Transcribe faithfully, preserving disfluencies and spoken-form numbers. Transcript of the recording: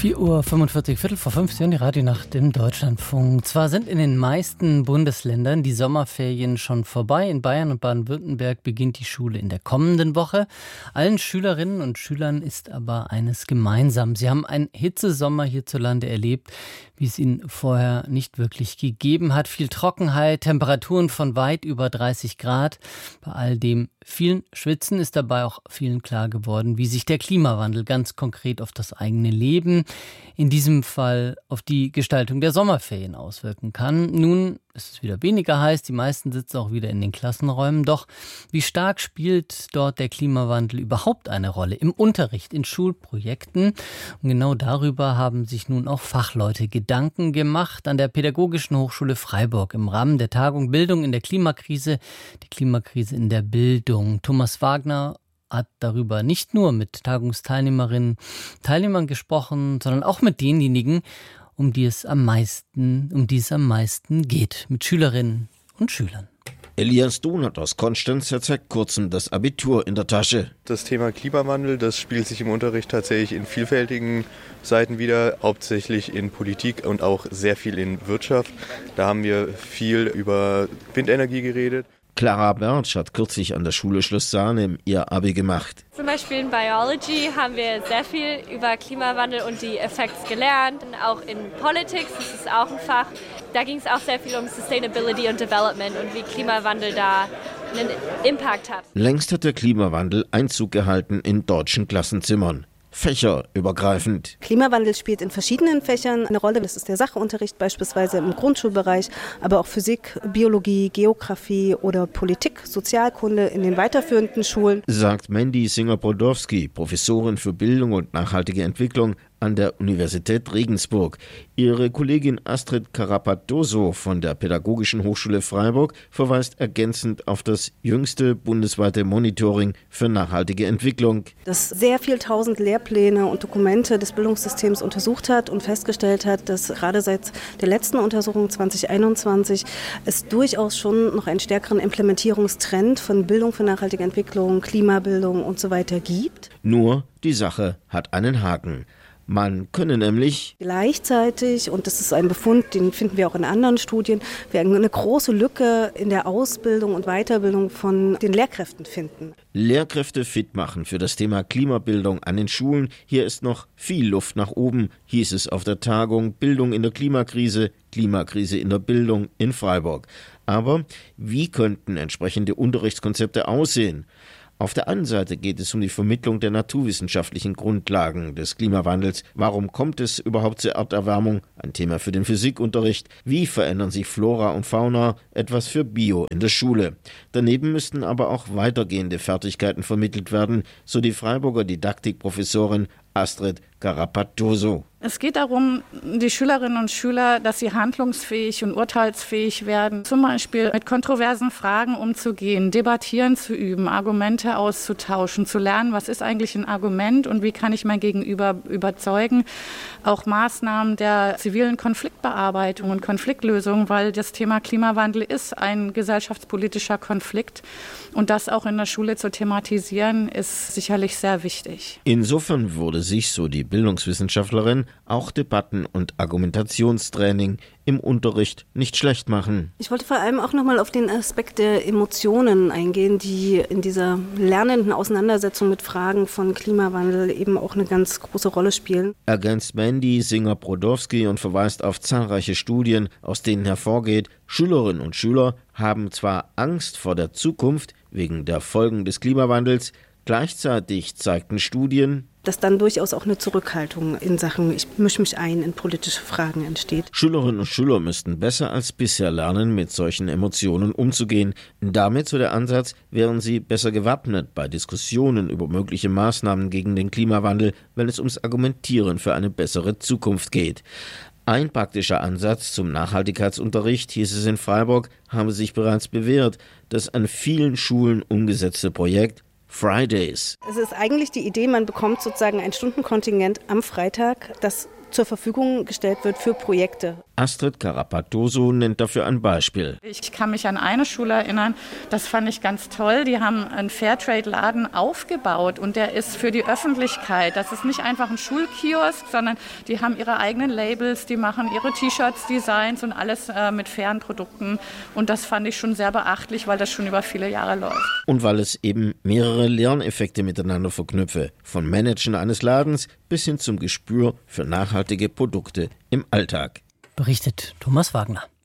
vier Uhr fünfundvierzig, Viertel vor fünfzehn, die Radionacht im Deutschlandfunk. Zwar sind in den meisten Bundesländern die Sommerferien schon vorbei. In Bayern und Baden-Württemberg beginnt die Schule in der kommenden Woche. Allen Schülerinnen und Schülern ist aber eines gemeinsam. Sie haben einen Hitzesommer hierzulande erlebt, wie es ihn vorher nicht wirklich gegeben hat. Viel Trockenheit, Temperaturen von weit über dreißig Grad. Bei all dem vielen Schwitzen ist dabei auch vielen klar geworden, wie sich der Klimawandel ganz konkret auf das eigene Leben, in diesem Fall auf die Gestaltung der Sommerferien auswirken kann. Nun ist es wieder weniger heiß, die meisten sitzen auch wieder in den Klassenräumen. Doch wie stark spielt dort der Klimawandel überhaupt eine Rolle im Unterricht, in Schulprojekten? Und genau darüber haben sich nun auch Fachleute Gedanken gemacht an der Pädagogischen Hochschule Freiburg im Rahmen der Tagung Bildung in der Klimakrise, die Klimakrise in der Bildung. Thomas Wagner hat darüber nicht nur mit Tagungsteilnehmerinnen, Teilnehmern gesprochen, sondern auch mit denjenigen, um die es am meisten, um die es am meisten geht, mit Schülerinnen und Schülern. Elias Donath aus Konstanz hat seit kurzem das Abitur in der Tasche. Das Thema Klimawandel, das spielt sich im Unterricht tatsächlich in vielfältigen Seiten wieder, hauptsächlich in Politik und auch sehr viel in Wirtschaft. Da haben wir viel über Windenergie geredet. Clara Bertsch hat kürzlich an der Schule Schloss Sahne ihr Abi gemacht. Zum Beispiel in Biology haben wir sehr viel über Klimawandel und die Effekte gelernt. Und auch in Politics, das ist auch ein Fach, da ging es auch sehr viel um Sustainability und Development und wie Klimawandel da einen Impact hat. Längst hat der Klimawandel Einzug gehalten in deutschen Klassenzimmern. Fächerübergreifend. Klimawandel spielt in verschiedenen Fächern eine Rolle. Das ist der Sachunterricht beispielsweise im Grundschulbereich, aber auch Physik, Biologie, Geografie oder Politik, Sozialkunde in den weiterführenden Schulen. Sagt Mandy Singer-Brodowski, Professorin für Bildung und nachhaltige Entwicklung an der Universität Regensburg. Ihre Kollegin Astrid Carapatoso von der Pädagogischen Hochschule Freiburg verweist ergänzend auf das jüngste bundesweite Monitoring für nachhaltige Entwicklung. Das sehr viel tausend Lehrpläne und Dokumente des Bildungssystems untersucht hat und festgestellt hat, dass gerade seit der letzten Untersuchung zwanzig einundzwanzig es durchaus schon noch einen stärkeren Implementierungstrend von Bildung für nachhaltige Entwicklung, Klimabildung und so weiter gibt. Nur die Sache hat einen Haken. Man könne nämlich gleichzeitig, und das ist ein Befund, den finden wir auch in anderen Studien, wir eine große Lücke in der Ausbildung und Weiterbildung von den Lehrkräften finden. Lehrkräfte fit machen für das Thema Klimabildung an den Schulen. Hier ist noch viel Luft nach oben, hieß es auf der Tagung Bildung in der Klimakrise, Klimakrise in der Bildung in Freiburg. Aber wie könnten entsprechende Unterrichtskonzepte aussehen? Auf der einen Seite geht es um die Vermittlung der naturwissenschaftlichen Grundlagen des Klimawandels. Warum kommt es überhaupt zur Erderwärmung? Ein Thema für den Physikunterricht. Wie verändern sich Flora und Fauna? Etwas für Bio in der Schule. Daneben müssten aber auch weitergehende Fertigkeiten vermittelt werden, so die Freiburger Didaktikprofessorin Astrid Carapatoso. Es geht darum, die Schülerinnen und Schüler, dass sie handlungsfähig und urteilsfähig werden, zum Beispiel mit kontroversen Fragen umzugehen, debattieren zu üben, Argumente auszutauschen, zu lernen, was ist eigentlich ein Argument und wie kann ich mein Gegenüber überzeugen. Auch Maßnahmen der zivilen Konfliktbearbeitung und Konfliktlösung, weil das Thema Klimawandel ist ein gesellschaftspolitischer Konflikt und das auch in der Schule zu thematisieren, ist sicherlich sehr wichtig. Insofern wurde sich, so die Bildungswissenschaftlerin, auch Debatten- und Argumentationstraining im Unterricht nicht schlecht machen. Ich wollte vor allem auch nochmal auf den Aspekt der Emotionen eingehen, die in dieser lernenden Auseinandersetzung mit Fragen von Klimawandel eben auch eine ganz große Rolle spielen. Ergänzt Mandy Singer-Brodowski und verweist auf zahlreiche Studien, aus denen hervorgeht, Schülerinnen und Schüler haben zwar Angst vor der Zukunft wegen der Folgen des Klimawandels, gleichzeitig zeigten Studien, dass dann durchaus auch eine Zurückhaltung in Sachen, ich mische mich ein, in politische Fragen entsteht. Schülerinnen und Schüler müssten besser als bisher lernen, mit solchen Emotionen umzugehen. Damit, so der Ansatz, wären sie besser gewappnet bei Diskussionen über mögliche Maßnahmen gegen den Klimawandel, wenn es ums Argumentieren für eine bessere Zukunft geht. Ein praktischer Ansatz zum Nachhaltigkeitsunterricht, hieß es in Freiburg, habe sich bereits bewährt. Das an vielen Schulen umgesetzte Projekt Fridays. Es ist eigentlich die Idee, man bekommt sozusagen ein Stundenkontingent am Freitag, das zur Verfügung gestellt wird für Projekte. Astrid Carapatoso nennt dafür ein Beispiel. Ich kann mich an eine Schule erinnern, das fand ich ganz toll. Die haben einen Fairtrade-Laden aufgebaut und der ist für die Öffentlichkeit. Das ist nicht einfach ein Schulkiosk, sondern die haben ihre eigenen Labels, die machen ihre T-Shirts, Designs und alles äh, mit fairen Produkten. Und das fand ich schon sehr beachtlich, weil das schon über viele Jahre läuft. Und weil es eben mehrere Lerneffekte miteinander verknüpfe, von Managen eines Ladens bis hin zum Gespür für nachhaltige Produkte im Alltag. Berichtet Thomas Wagner.